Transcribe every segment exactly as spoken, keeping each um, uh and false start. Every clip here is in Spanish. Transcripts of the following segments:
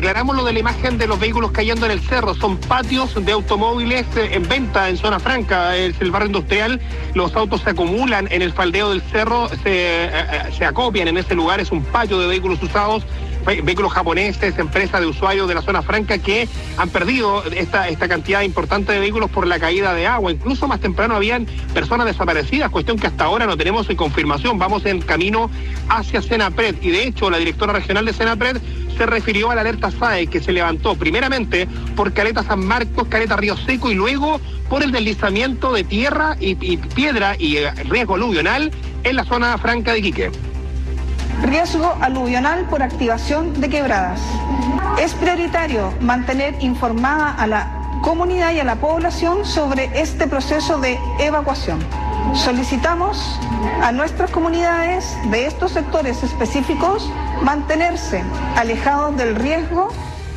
aclaramos lo de la imagen de los vehículos cayendo en el cerro. Son patios de automóviles eh, en venta en Zona Franca, es el barrio industrial. Los autos se acumulan en el faldeo del cerro, se, eh, se acopian en ese lugar. Es un patio de vehículos usados, vehículos japoneses, empresas de usuarios de la Zona Franca que han perdido esta, esta cantidad importante de vehículos por la caída de agua. Incluso más temprano habían personas desaparecidas, cuestión que hasta ahora no tenemos confirmación. Vamos en camino hacia Senapred y de hecho la directora regional de Senapred se refirió a la alerta S A E que se levantó primeramente por Caleta San Marcos, Caleta Río Seco y luego por el deslizamiento de tierra y, y piedra y eh, riesgo aluvional en la Zona Franca de Iquique. Riesgo aluvional por activación de quebradas. Es prioritario mantener informada a la comunidad y a la población sobre este proceso de evacuación. Solicitamos a nuestras comunidades de estos sectores específicos mantenerse alejados del riesgo.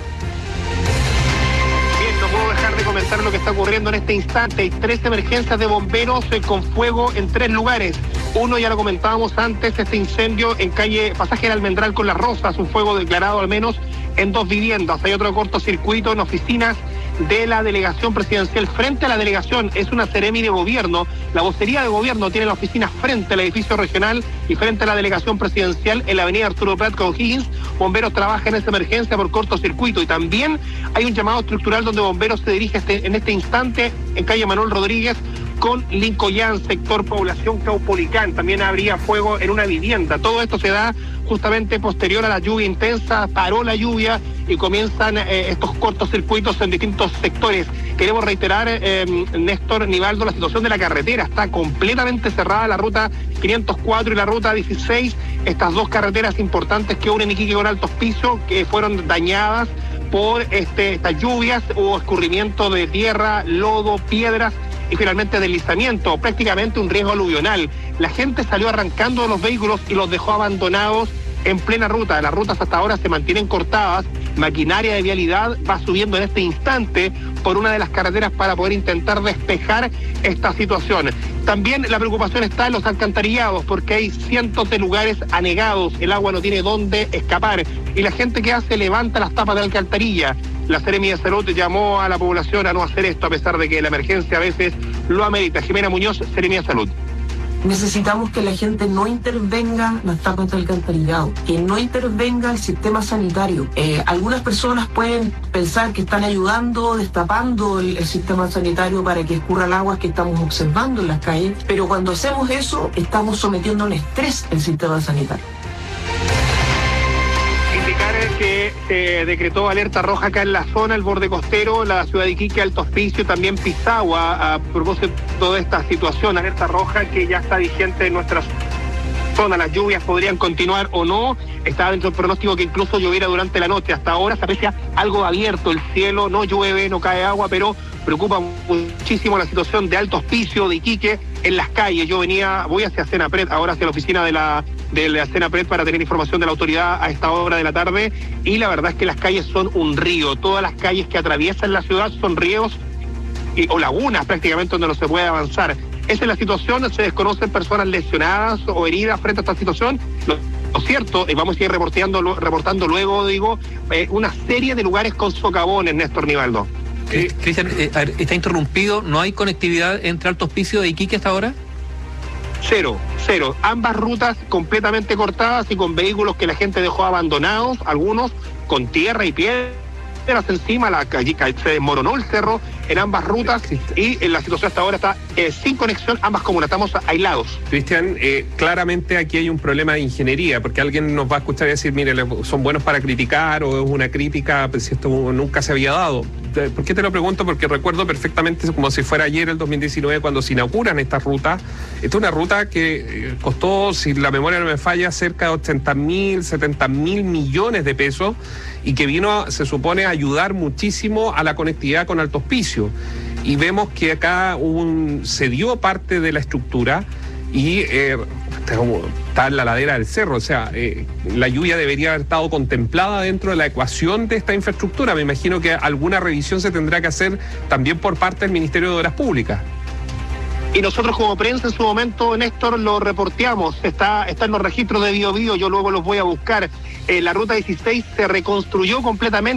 Bien, no puedo dejar de comentar lo que está ocurriendo en este instante. Hay tres emergencias de bomberos eh, con fuego en tres lugares. Uno, ya lo comentábamos antes, este incendio en calle Pasaje del Almendral con Las Rosas, un fuego declarado al menos en dos viviendas. Hay otro cortocircuito en oficinas de la delegación presidencial. Frente a la delegación es una seremi de gobierno. La vocería de gobierno tiene la oficina frente al edificio regional y frente a la delegación presidencial en la avenida Arturo Prat con Higgins. Bomberos trabajan en esa emergencia por cortocircuito y también hay un llamado estructural donde bomberos se dirige este, en este instante en calle Manuel Rodríguez con Lincoln, sector población Caupolicán. También habría fuego en una vivienda. Todo esto se da justamente posterior a la lluvia intensa, paró la lluvia y comienzan eh, estos cortocircuitos en distintos sectores. Queremos reiterar, eh, Néstor Nivaldo, la situación de la carretera. Está completamente cerrada la ruta quinientos cuatro y la ruta dieciséis, estas dos carreteras importantes que unen Iquique con Alto Hospicio, que fueron dañadas por este, estas lluvias. Hubo escurrimiento de tierra, lodo, piedras y finalmente deslizamiento, prácticamente un riesgo aluvional. La gente salió arrancando de los vehículos y los dejó abandonados en plena ruta. Las rutas hasta ahora se mantienen cortadas, maquinaria de vialidad va subiendo en este instante por una de las carreteras para poder intentar despejar esta situación. También la preocupación está en los alcantarillados porque hay cientos de lugares anegados, el agua no tiene dónde escapar y la gente que hace levanta las tapas de alcantarilla. La Seremi de Salud llamó a la población a no hacer esto a pesar de que la emergencia a veces lo amerita. Jimena Muñoz, Seremi de Salud. Necesitamos que la gente no intervenga las tapas de alcantarillado, que no intervenga el sistema sanitario. Eh, algunas personas pueden pensar que están ayudando, destapando el, el sistema sanitario para que escurra el agua que estamos observando en las calles, pero cuando hacemos eso estamos sometiendo a un estrés el sistema sanitario. Que se decretó alerta roja acá en la zona, el borde costero, la ciudad de Iquique, Alto Hospicio, también Pisagua, a propósito de esta situación, alerta roja que ya está vigente en nuestra zona. Las lluvias podrían continuar o no, está dentro del pronóstico que incluso lloviera durante la noche. Hasta ahora se aprecia algo abierto el cielo, no llueve, no cae agua, pero preocupa muchísimo la situación de Alto Hospicio, de Iquique, en las calles. Yo venía, voy hacia Senapred, ahora hacia la oficina de la de la Senapred para tener información de la autoridad a esta hora de la tarde y la verdad es que las calles son un río. Todas las calles que atraviesan la ciudad son ríos y, o lagunas prácticamente donde no se puede avanzar. Esa es la situación, se desconocen personas lesionadas o heridas frente a esta situación. Lo, lo cierto, y vamos a ir reportando, reportando luego, digo, eh, una serie de lugares con socavones, Néstor Nivaldo. Eh, Cristian, eh, está interrumpido, ¿no hay conectividad entre Alto Hospicio e Iquique hasta ahora? Cero, cero. Ambas rutas completamente cortadas y con vehículos que la gente dejó abandonados, algunos con tierra y piedras encima, la calle se desmoronó el cerro en ambas rutas y en la situación hasta ahora está eh, sin conexión, ambas comunas, estamos aislados. Cristian, eh, claramente aquí hay un problema de ingeniería, porque alguien nos va a escuchar y decir, mire, son buenos para criticar o es una crítica, pues si esto nunca se había dado. ¿Por qué te lo pregunto? Porque recuerdo perfectamente como si fuera ayer el dos mil diecinueve cuando se inauguran estas rutas. Esta es una ruta que costó, si la memoria no me falla, cerca de ochenta mil, setenta mil millones de pesos y que vino, se supone, a ayudar muchísimo a la conectividad con Alto Hospicio. Y vemos que acá un, se dio parte de la estructura y eh, está en la ladera del cerro, o sea, eh, la lluvia debería haber estado contemplada dentro de la ecuación de esta infraestructura. Me imagino que alguna revisión se tendrá que hacer también por parte del Ministerio de Obras Públicas. Y nosotros como prensa en su momento, Néstor, lo reporteamos, está, está en los registros de Bio Bio, yo luego los voy a buscar. Eh, la ruta dieciséis se reconstruyó completamente.